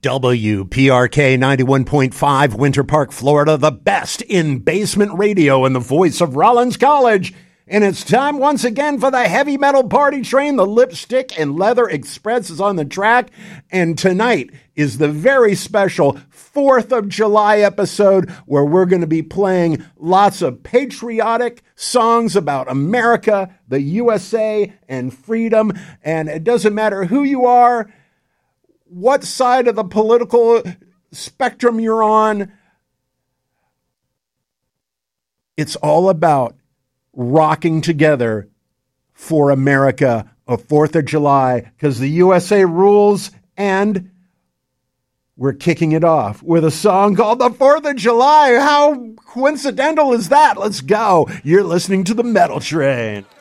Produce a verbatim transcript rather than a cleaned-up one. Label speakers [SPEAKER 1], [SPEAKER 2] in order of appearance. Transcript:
[SPEAKER 1] W P R K ninety-one point five, Winter Park, Florida, the best in basement radio and the voice of Rollins College. And it's time once again for the heavy metal party train. The Lipstick and Leather Express is on the track. And tonight is the very special fourth of July episode where we're going to be playing lots of patriotic songs about America, the U S A, and freedom. And it doesn't matter who you are, what side of the political spectrum you're on. It's all about rocking together for America, a fourth of July, because the U S A rules, and we're kicking it off with a song called the fourth of July. How coincidental is that? Let's go. You're listening to the Metal Train.